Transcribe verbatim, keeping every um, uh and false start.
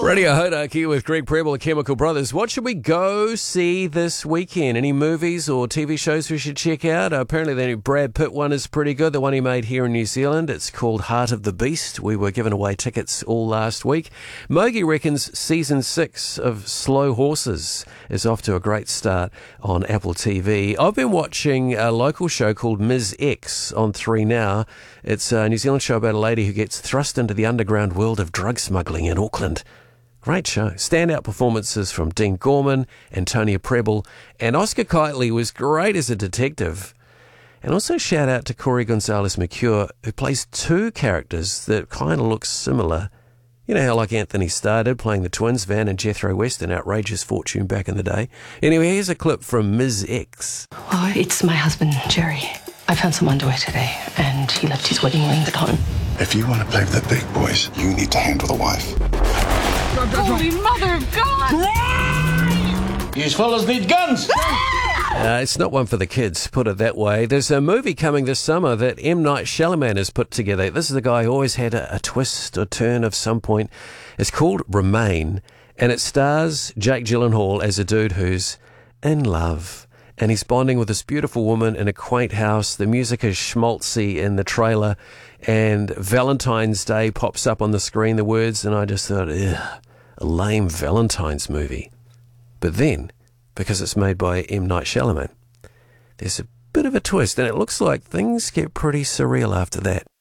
Radio Hodaki with Greg Preble, Chemical Brothers. What should we go see this weekend? Any movies or T V shows we should check out? Uh, apparently the new Brad Pitt one is pretty good, the one he made here in New Zealand. It's called Heart of the Beast. We were giving away tickets all last week. Mogi reckons season six of Slow Horses is off to a great start on Apple T V. I've been watching a local show called Miz X on three Now. It's a New Zealand show about a lady who gets thrust into the underground world of drug smuggling in Auckland. Great show. Standout performances from Dean Gorman, Antonia Preble, and Oscar Kitely was great as a detective. And also shout out to Corey Gonzalez-McCure, who plays two characters that kind of look similar. You know how like Anthony Starr did, playing the twins, Van and Jethro West in Outrageous Fortune back in the day. Anyway, here's a clip from Miz X. Oh, it's my husband, Jerry. I found some underwear today, and he left his wedding ring at home. If you want to play with the big boys, you need to handle the wife. Holy Mother of God! These fellas need guns! Uh, it's not one for the kids, put it that way. There's a movie coming this summer that M. Night Shyamalan has put together. This is a guy who always had a, a twist or turn of some point. It's called Remain, and it stars Jake Gyllenhaal as a dude who's in love. And he's bonding with this beautiful woman in a quaint house. The music is schmaltzy in the trailer, and Valentine's Day pops up on the screen, the words, and I just thought, ugh, a lame Valentine's movie. But then, because it's made by M. Night Shyamalan, there's a bit of a twist, and it looks like things get pretty surreal after that.